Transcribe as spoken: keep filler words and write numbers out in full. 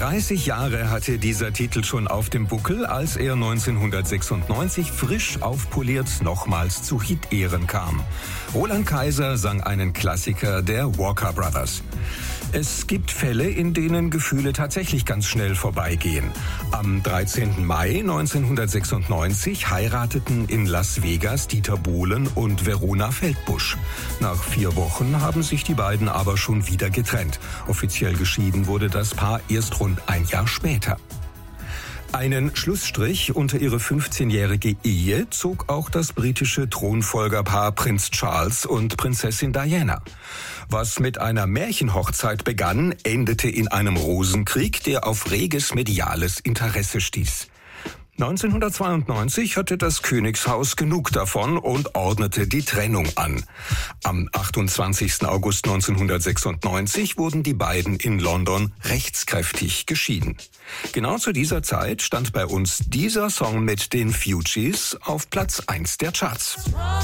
dreißig Jahre hatte dieser Titel schon auf dem Buckel, als er neunzehnhundertsechsundneunzig frisch aufpoliert nochmals zu Hit-Ehren kam. Roland Kaiser sang einen Klassiker der Walker Brothers. Es gibt Fälle, in denen Gefühle tatsächlich ganz schnell vorbeigehen. Am dreizehnten Mai neunzehnhundertsechsundneunzig heirateten in Las Vegas Dieter Bohlen und Verona Feldbusch. Nach vier Wochen haben sich die beiden aber schon wieder getrennt. Offiziell geschieden wurde das Paar erst rund ein Jahr später. Einen Schlussstrich unter ihre fünfzehnjährige Ehe zog auch das britische Thronfolgerpaar Prinz Charles und Prinzessin Diana. Was mit einer Märchenhochzeit begann, endete in einem Rosenkrieg, der auf reges mediales Interesse stieß. neunzehnhundertzweiundneunzig hatte das Königshaus genug davon und ordnete die Trennung an. Am achtundzwanzigsten August neunzehnhundertsechsundneunzig wurden die beiden in London rechtskräftig geschieden. Genau zu dieser Zeit stand bei uns dieser Song mit den Fugees auf Platz eins der Charts.